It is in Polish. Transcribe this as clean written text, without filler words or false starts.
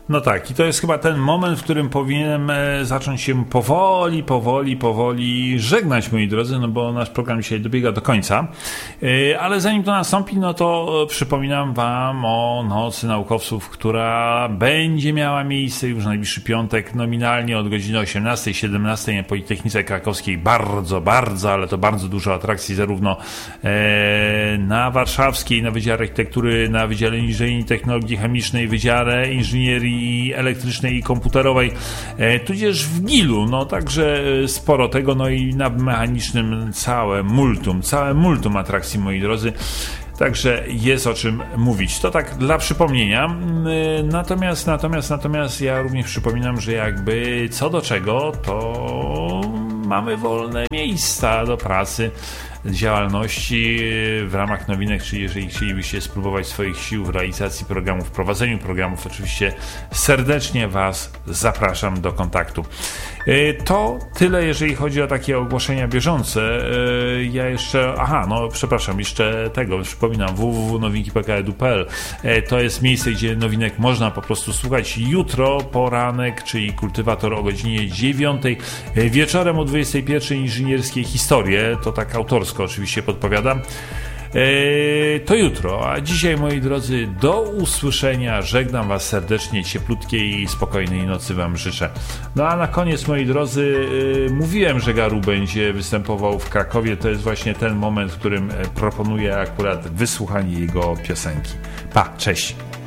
No tak, i to jest chyba ten moment, w którym powinienem zacząć się powoli żegnać, moi drodzy, no bo nasz program dzisiaj dobiega do końca. Ale zanim to nastąpi, no to przypominam wam o Nocy Naukowców, która będzie miała miejsce już w najbliższy piątek, nominalnie od godziny 18-17 na Politechnice Krakowskiej. Bardzo, ale to bardzo dużo atrakcji, zarówno na Warszawskiej, na Wydziale Architektury, na Wydziale Inżynierii i Technologii Chemicznej, Wydziale Inżynierii Elektrycznej i Komputerowej, tudzież w GIL-u, no także sporo tego, no i na mechanicznym całe multum atrakcji, moi drodzy. Także jest o czym mówić. To tak dla przypomnienia. Natomiast ja również przypominam, że jakby co do czego, to mamy wolne miejsca do pracy, działalności w ramach nowinek, czyli jeżeli chcielibyście spróbować swoich sił w realizacji programów, w prowadzeniu programów, oczywiście serdecznie was zapraszam do kontaktu. To tyle, jeżeli chodzi o takie ogłoszenia bieżące. Ja jeszcze, jeszcze tego, przypominam, www.nowinki.pl. To jest miejsce, gdzie nowinek można po prostu słuchać jutro, poranek, czyli kultywator o godzinie 9, wieczorem o 21 inżynierskie historie, to tak autorsko oczywiście podpowiadam. To jutro, a dzisiaj, moi drodzy, do usłyszenia, żegnam was serdecznie, cieplutkiej i spokojnej nocy wam życzę. No a na koniec, moi drodzy, mówiłem, że Garu będzie występował w Krakowie, to jest właśnie ten moment, w którym proponuję akurat wysłuchanie jego piosenki. Pa, cześć!